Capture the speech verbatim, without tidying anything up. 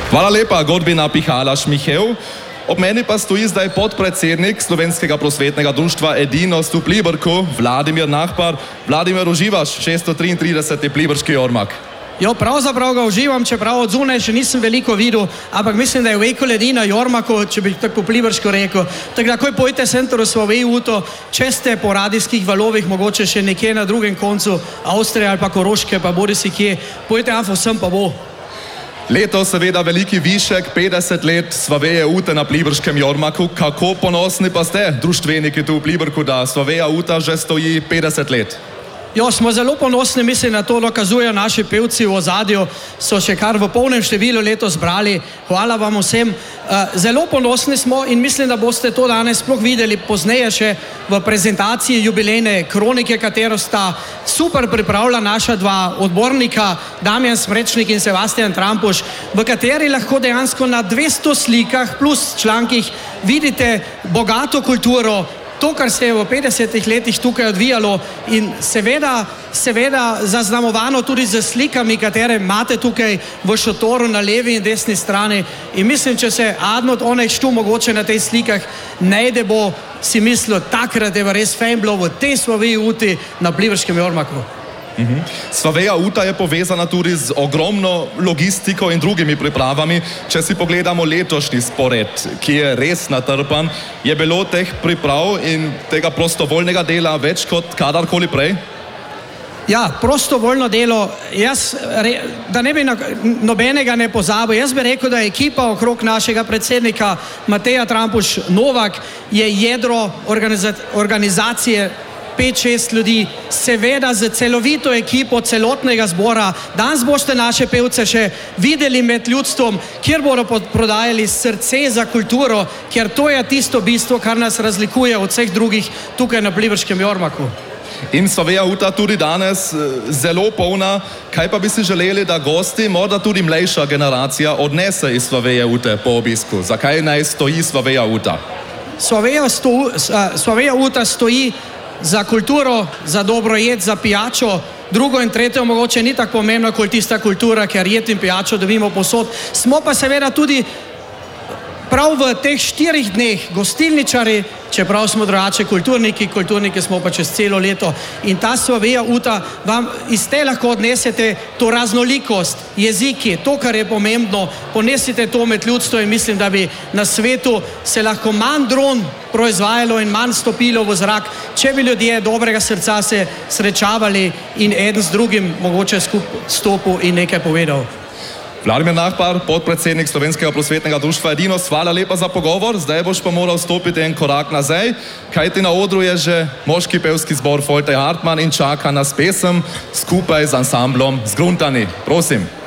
Hvala lepa, Godbina Pihalaš Michel. Ob meni pa stoji zdaj podpredsednik Slovenskega prosvetnega društva Edinost v Pliberku, Vladimir Nahbar. Vladimir, uživaš šeststo triintrideseti pliberški jormak? Jo, pravzaprav ga uživam, čeprav od zunaj še nisem veliko videl, ampak mislim, da je veliko ljudi na jormaku, če bi tako pliberško rekel. Tako da, ko pojte Centru Svoveji Uto, če ste po radijskih valovih, mogoče še nekje na drugem koncu Avstrije ali pa Koroške, pa bodi si kje, pojte afo sem pa bo. Letos seveda veliki višek, petdeset let Svoveje Ute na pliberškem jormaku. Kako ponosni pa ste, društveniki tu v Pliberku, da Svoveja Uta že stoji petdeset let? Jo, smo zelo ponosni, mislim, na to dokazujejo naši pevci v ozadju, so še kar v polnem številu letos brali. Hvala vam vsem. Zelo ponosni smo in mislim, da boste to danes sploh videli pozneje še v prezentaciji jubilejne kronike, katero sta super pripravila naša dva odbornika, Damjan Smrečnik in Sebastian Trampuš, v kateri lahko dejansko na dvesto slikah plus člankih vidite bogato kulturo, to, kar se je v petdesetih letih tukaj odvijalo in seveda, seveda zaznamovano tudi z slikami, katere imate tukaj v šotoru na levi in desni strani. In mislim, če se Adnot onaj štu mogoče na tej slikah najde, bo si mislil, takrat je res fajn bilo v tej Svoveji Uti na pliberskem jormaku. Mhm. Svoveja Uta je povezana tudi z ogromno logistiko in drugimi pripravami. Če si pogledamo letošnji spored, ki je res natrpan, je bilo teh priprav in tega prostovoljnega dela več kot kadarkoli prej? Ja, prostovoljno delo, jaz, da ne bi nobenega ne pozabil, jaz bi rekel, da je ekipa okrog našega predsednika Mateja Trampuš Novak je jedro organizacije pet šest ljudi, seveda z celovito ekipo celotnega zbora. Danes boste naše pevce še videli med ljudstvom, kjer bodo prodajali srce za kulturo, ker to je tisto bistvo, kar nas razlikuje od vseh drugih tukaj na pliberskem jormaku. In Svoveja Uta tudi danes zelo polna. Kaj pa bi si želeli, da gosti, morda tudi mlajša generacija, odnese iz Svoveje Ute po obisku? Zakaj naj stoji Svoveja Uta? Svoveja, sto, Svoveja Uta stoji za kulturo, za dobro jed, za pijačo. Drugo in tretje mogoče ni tako pomembno kot tista kultura, ker jed in pijačo dobimo posod. Smo pa seveda tudi prav v teh štirih dneh gostilničari, čeprav smo drugače kulturniki, kulturniki smo pa čez celo leto. In ta Svoveja Uta vam iz te lahko odnesete to raznolikost, jeziki, to, kar je pomembno, ponesite to med ljudstvo in mislim, da bi na svetu se lahko manj dron proizvajalo in manj stopilo v zrak, če bi ljudje dobrega srca se srečavali in eden z drugim mogoče skupaj stopil in nekaj povedal. Vladimir Nahbar, podpredsednik Slovenskega prosvetnega društva Edinost, hvala lepa za pogovor. Zdaj boš pa moral stopiti en korak nazaj, kajti na odru je že moški pevski zbor Folte Hartmann in čaka nas pesem skupaj z ansamblom Zgruntani. Prosim.